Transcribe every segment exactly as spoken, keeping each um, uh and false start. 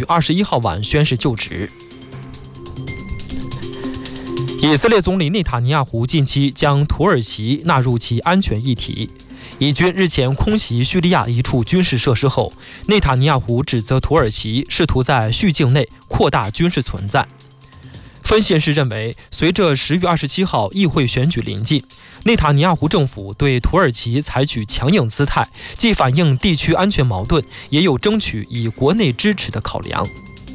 于二十一号晚宣誓就职。以色列总理内塔尼亚胡近期将土耳其纳入其安全议题。以军日前空袭叙利亚一处军事设施后，内塔尼亚胡指责土耳其试图在叙境内扩大军事存在。分析人士认为，随着十月二十七号议会选举临近，内塔尼亚胡政府对土耳其采取强硬姿态，既反映地区安全矛盾，也有争取以国内支持的考量。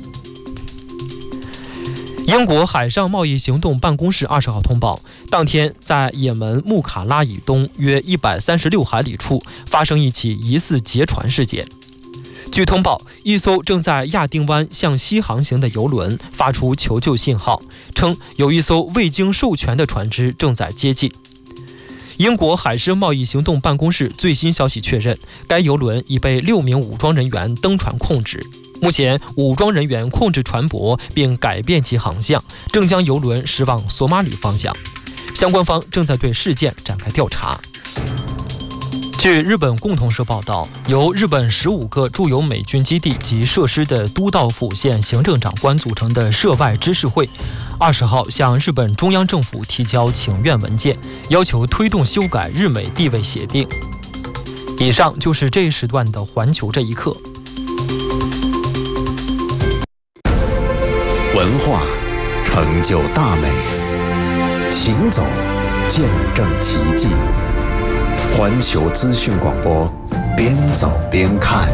英国海上贸易行动办公室二十号通报，当天在也门穆卡拉以东约一百三十六海里处发生一起疑似劫船事件。据通报，一艘正在亚丁湾向西航行的邮轮发出求救信号，称有一艘未经授权的船只正在接近。英国海事贸易行动办公室最新消息确认，该邮轮已被六名武装人员登船控制。目前，武装人员控制船舶并改变其航向，正将邮轮驶往索马里方向。相关方正在对事件展开调查。据日本共同社报道，由日本十五个驻有美军基地及设施的都道府县行政长官组成的涉外知识会，二十号向日本中央政府提交请愿文件，要求推动修改日美地位协定。以上就是这一时段的环球这一刻。 文化成就大美，行走见证奇迹。环球资讯广播，边走边看。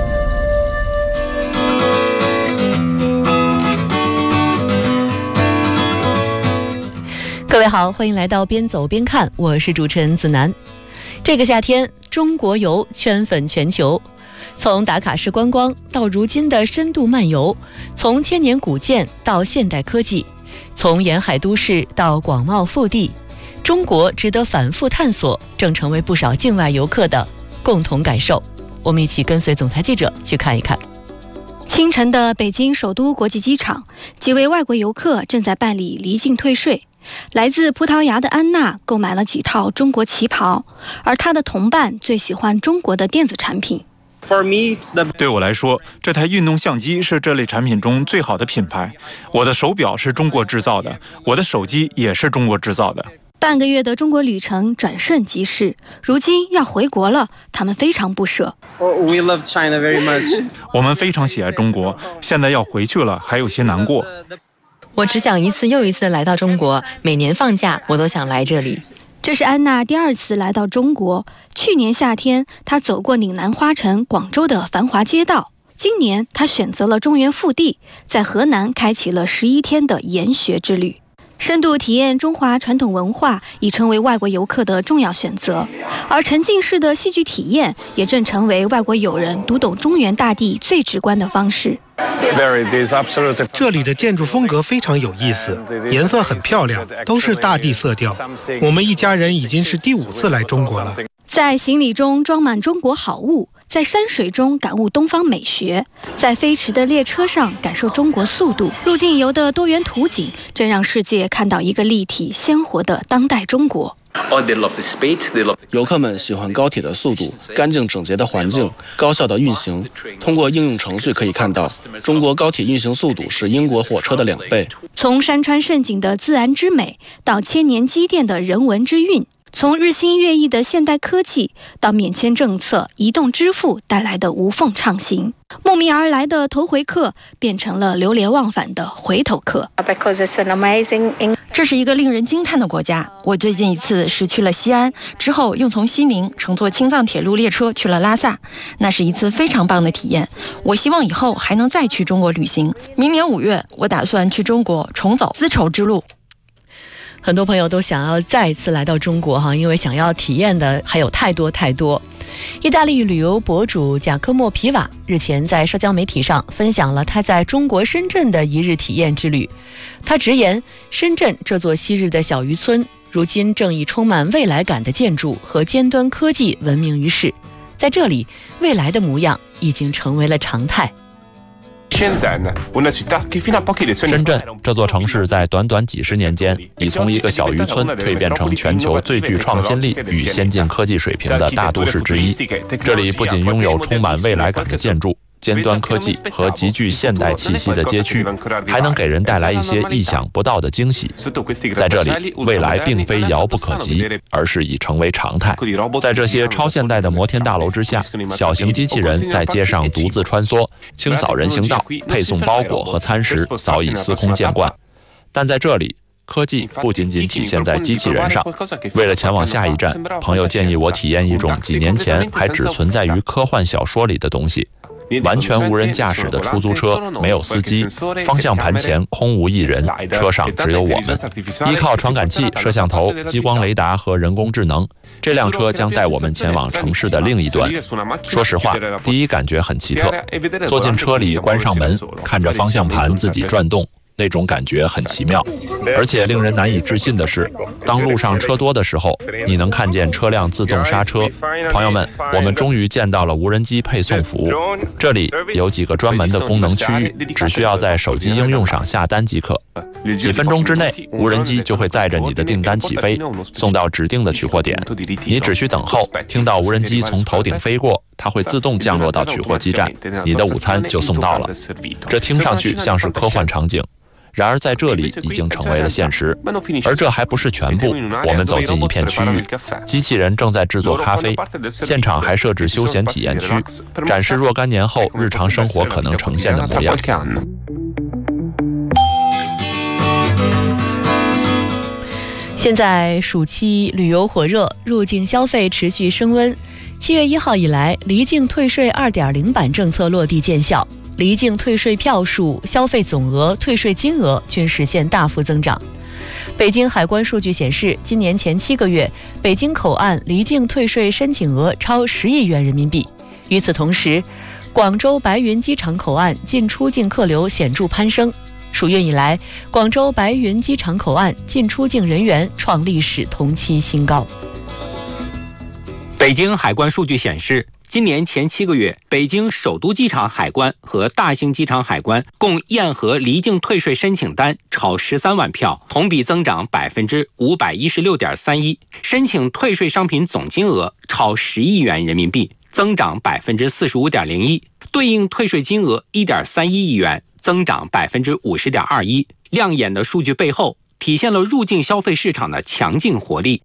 各位好，欢迎来到边走边看，我是主持人子楠。这个夏天，中国游圈粉全球。从打卡式观光到如今的深度漫游，从千年古建到现代科技，从沿海都市到广袤腹地，中国值得反复探索，正成为不少境外游客的共同感受。我们一起跟随总台记者去看一看。 清晨的北京首都国际机场，几位外国游客正在办理离境退税。来自葡萄牙的安娜购买了几套中国旗袍，而她的同伴最喜欢中国的电子产品。 对我来说，这台运动相机是这类产品中最好的品牌。我的手表是中国制造的，我的手机也是中国制造的。 半个月的中国旅程转瞬即逝，如今要回国了，他们非常不舍。 We love China very much. 我们非常喜爱中国，现在要回去了，还有些难过。 我只想一次又一次来到中国，每年放假我都想来这里。 这是安娜第二次来到中国。去年夏天，她走过岭南花城广州的繁华街道。今年，她选择了中原腹地，在河南开启了十一天的研学之旅。深度体验中华传统文化已成为外国游客的重要选择，而沉浸式的戏剧体验也正成为外国友人读懂中原大地最直观的方式。 这里的建筑风格非常有意思，颜色很漂亮，都是大地色调。我们一家人已经是第五次来中国了。 在行李中装满中国好物，在山水中感悟东方美学，在飞驰的列车上感受中国速度。入境游的多元图景，正让世界看到一个立体鲜活的当代中国。 游客们喜欢高铁的速度、干净整洁的环境、高效的运行。通过应用程序可以看到，中国高铁运行速度是英国火车的两倍。 从山川胜景的自然之美，到千年积淀的人文之韵。从日新月异的现代科技到免签政策、移动支付带来的无缝畅行，慕名而来的头回客变成了流连忘返的回头客。 这是一个令人惊叹的国家。我最近一次是去了西安，之后又从西宁乘坐青藏铁路列车去了拉萨，那是一次非常棒的体验。我希望以后还能再去中国旅行。明年五月，我打算去中国重走丝绸之路。 很多朋友都想要再一次来到中国哈，因为想要体验的还有太多太多。意大利旅游博主贾科莫皮瓦日前在社交媒体上分享了他在中国深圳的一日体验之旅。他直言，深圳这座昔日的小渔村，如今正以充满未来感的建筑和尖端科技闻名于世。在这里，未来的模样已经成为了常态。 深圳这座城市在短短几十年间，已从一个小渔村蜕变成全球最具创新力与先进科技水平的大都市之一。这里不仅拥有充满未来感的建筑， 尖端科技和极具现代气息的街区，还能给人带来一些意想不到的惊喜。在这里，未来并非遥不可及，而是已成为常态。在这些超现代的摩天大楼之下，小型机器人在街上独自穿梭，清扫人行道，配送包裹和餐食，早已司空见惯。但在这里，科技不仅仅体现在机器人上。为了前往下一站，朋友建议我体验一种几年前还只存在于科幻小说里的东西。完全无人驾驶的出租车，没有司机，方向盘前空无一人，车上只有我们。依靠传感器、摄像头、激光雷达和人工智能，这辆车将带我们前往城市的另一端。说实话，第一感觉很奇特。坐进车里，关上门，看着方向盘自己转动，那种感觉很奇妙。而且令人难以置信的是，当路上车多的时候，你能看见车辆自动刹车。朋友们，我们终于见到了无人机配送服务。这里有几个专门的功能区域，只需要在手机应用上下单即可。几分钟之内，无人机就会载着你的订单起飞，送到指定的取货点。你只需等候，听到无人机从头顶飞过，它会自动降落到取货基站，你的午餐就送到了。这听上去像是科幻场景，然而在这里已经成为了现实。而这还不是全部，我们走进一片区域，机器人正在制作咖啡，现场还设置休闲体验区，展示若干年后日常生活可能呈现的模样。 现在暑期旅游火热，入境消费持续升温。七月一号以来，离境退税 二点零 版政策落地见效，离境退税票数、消费总额、退税金额均实现大幅增长。北京海关数据显示，今年前七个月，北京口岸离境退税申请额超十亿元人民币。与此同时，广州白云机场口岸进出境客流显著攀升。暑运以来，广州白云机场口岸进出境人员创历史同期新高。 北京海关数据显示，今年前七个月，北京首都机场海关和大兴机场海关共验核离境退税申请单超十三万票，同比增长百分之五百一十六点三一，申请退税商品总金额超十亿元人民币，增长百分之四十五点零一，对应退税金额一点三一亿元，增长百分之五十点二一。亮眼的数据背后，体现了入境消费市场的强劲活力。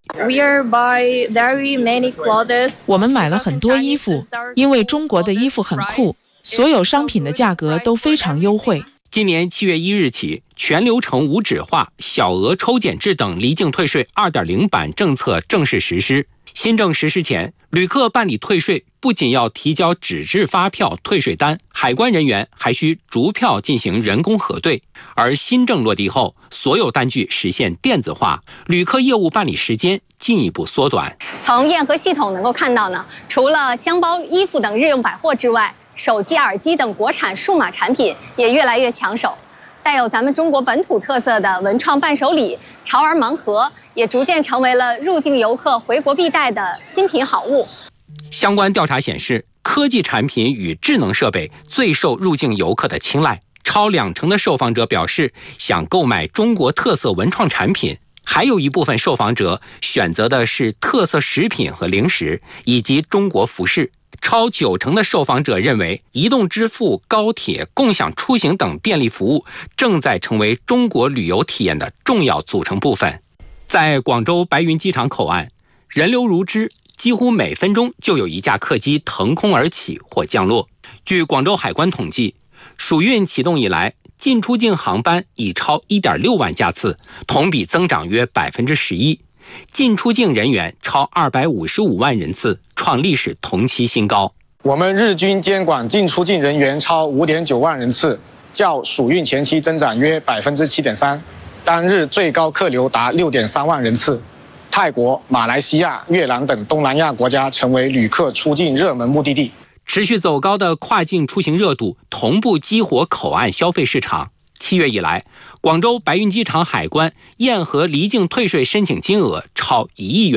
我们买了很多衣服，因为中国的衣服很酷，所有商品的价格都非常优惠。 今年七月一日起，全流程无纸化、小额抽检制等离境退税 二点零 版政策正式实施。新政实施前，旅客办理退税不仅要提交纸质发票、退税单，海关人员还需逐票进行人工核对。而新政落地后，所有单据实现电子化，旅客业务办理时间进一步缩短。 从验核系统能够看到呢，除了箱包、衣服等日用百货之外，手机、耳机等国产数码产品也越来越抢手。带有咱们中国本土特色的文创伴手礼、潮儿盲盒，也逐渐成为了入境游客回国必带的新品好物。 相关调查显示，科技产品与智能设备最受入境游客的青睐，超两成的受访者表示想购买中国特色文创产品，还有一部分受访者选择的是特色食品和零食，以及中国服饰。超九成的受访者认为，移动支付、高铁、共享出行等便利服务正在成为中国旅游体验的重要组成部分。在广州白云机场口岸，人流如织，几乎每分钟就有一架客机腾空而起或降落。据广州海关统计，暑运启动以来，进出境航班已超 一点六万架次，同比增长约百分之十一。进出境人员超二百五十五万人次，创历史同期新高。 我们日均监管进出境人员超 五点九万人次，较暑运前期增长约 百分之七点三， 单日最高客流达 六点三万人次。泰国、马来西亚、越南等东南亚国家成为旅客出境热门目的地。 持续走高的跨境出行热度同步激活口岸消费市场。七月以来，广州白云机场海关验核离境退税申请金额超一亿元，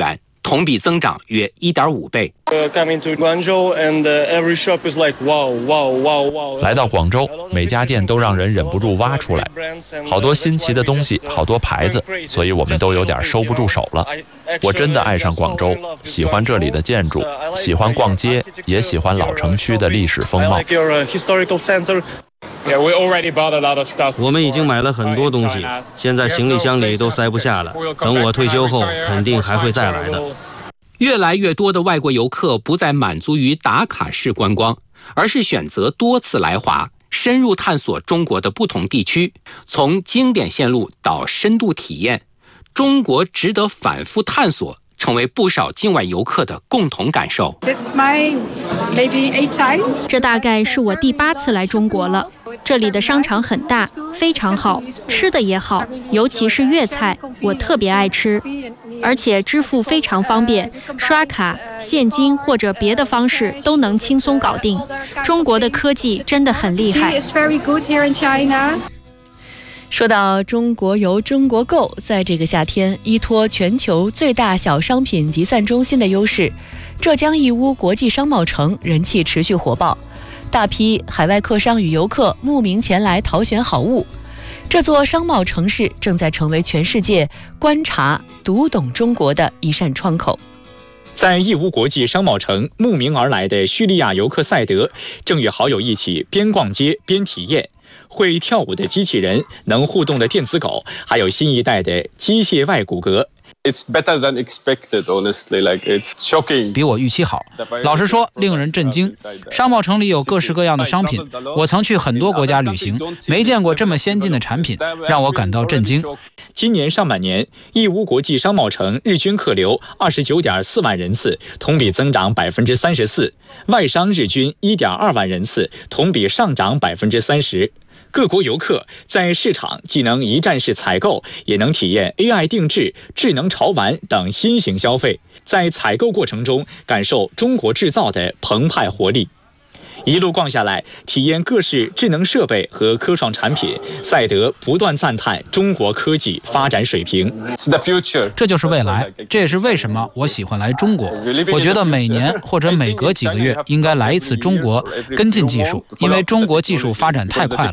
同比增长约 一点五倍。 来到广州，每家店都让人忍不住挖出来，好多新奇的东西，好多牌子，所以我们都有点收不住手了。我真的爱上广州，喜欢这里的建筑，喜欢逛街，也喜欢老城区的历史风貌。 我们已经买了很多东西，现在行李箱里都塞不下了。等我退休后，肯定还会再来的。 越来越多的外国游客不再满足于打卡式观光，而是选择多次来华，深入探索中国的不同地区，从经典线路到深度体验，中国值得反复探索，成为不少境外游客的共同感受。 这大概是我第八次来中国了。这里的商场很大，非常好，吃的也好，尤其是粤菜，我特别爱吃。而且支付非常方便，刷卡、现金或者别的方式都能轻松搞定。中国的科技真的很厉害。 说到中国游、中国购，在这个夏天，依托全球最大小商品集散中心的优势，浙江义乌国际商贸城人气持续火爆，大批海外客商与游客慕名前来淘选好物。这座商贸城市正在成为全世界观察、读懂中国的一扇窗口。 在义乌国际商贸城，慕名而来的叙利亚游客赛德正与好友一起边逛街边体验。会跳舞的机器人，能互动的电子狗，还有新一代的机械外骨骼。 It's better than expected, honestly. Like it's shocking. 比我预期好，老实说，令人震惊。商贸城里有各式各样的商品，我曾去很多国家旅行，没见过这么先进的产品，让我感到震惊。 今年上半年，义乌国际商贸城日均客流二十九点四万人次，同比增长百分之三十四；外商日均一点二万人次，同比上涨百分之三十。各国游客在市场既能一站式采购，也能体验 A I 定制、智能潮玩等新型消费，在采购过程中感受中国制造的澎湃活力。一路逛下来，体验各式智能设备和科创产品，赛德不断赞叹中国科技发展水平。 这就是未来，这也是为什么我喜欢来中国。我觉得每年或者每隔几个月应该来一次中国，跟进技术，因为中国技术发展太快了。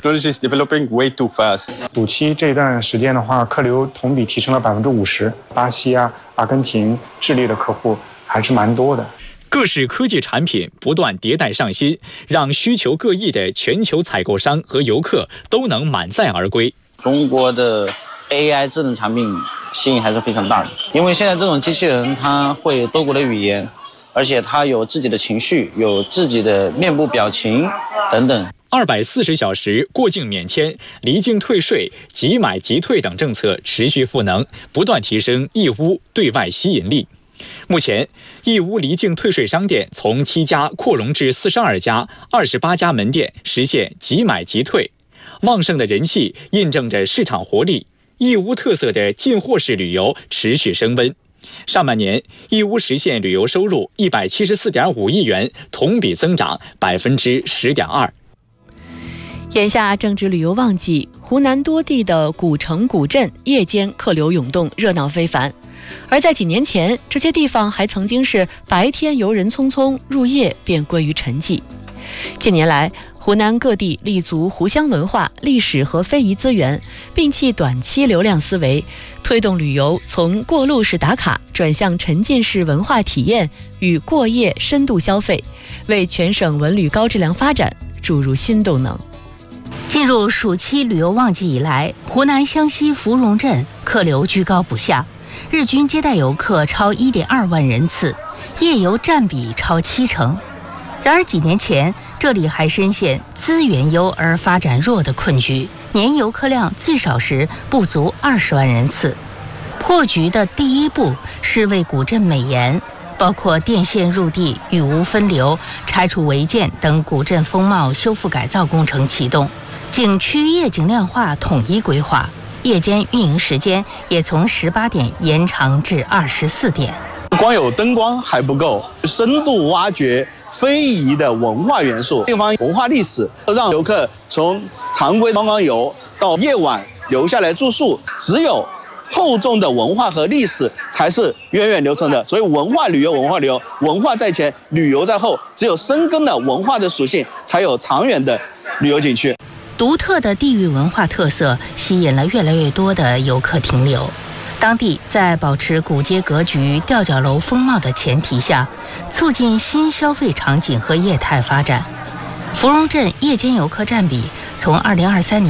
暑期这段时间的话，客流同比提升了百分之五十，巴西啊、阿根廷、智利的客户还是蛮多的。 各式科技产品不断迭代上新，让需求各异的全球采购商和游客都能满载而归。 中国的 A I 智能产品吸引还是非常大的，因为现在这种机器人它会多国的语言，而且它有自己的情绪，有自己的面部表情等等。 二百四十小时过境免签、离境退税、即买即退等政策持续赋能，不断提升义乌对外吸引力。目前，义乌离境退税商店从七家扩容至四十二家，二十八家门店实现即买即退。旺盛的人气印证着市场活力，义乌特色的进货式旅游持续升温。上半年，义乌实现旅游收入一百七十四点五亿元，同比增长百分之十点二。 眼下正值旅游旺季，湖南多地的古城古镇夜间客流涌动，热闹非凡。而在几年前，这些地方还曾经是白天游人匆匆，入夜便归于沉寂。近年来，湖南各地立足湖湘文化、历史和非遗资源，摒弃短期流量思维，推动旅游从过路式打卡转向沉浸式文化体验与过夜深度消费，为全省文旅高质量发展注入新动能。 进入暑期旅游旺季以来，湖南湘西芙蓉镇客流居高不下，日均接待游客超 一点二万人次，夜游占比超七成。然而几年前，这里还深陷资源优而发展弱的困局，年游客量最少时不足二十万人次。破局的第一步是为古镇美颜，包括电线入地、雨污分流、拆除违建等古镇风貌修复改造工程启动，景区夜景亮化统一规划，夜间运营时间也从十八点延长至二十四点。 光有灯光还不够，深度挖掘非遗的文化元素，地方文化历史，让游客从常规观光游到夜晚留下来住宿，只有厚重的文化和历史才是源远流长的。所以文化旅游，文化旅游，文化在前，旅游在后。只有深耕了文化的属性，才有长远的旅游景区。 独特的地域文化特色吸引了越来越多的游客停留。当地在保持古街格局、吊脚楼风貌的前提下，促进新消费场景和业态发展。芙蓉镇夜间游客占比从二零二三年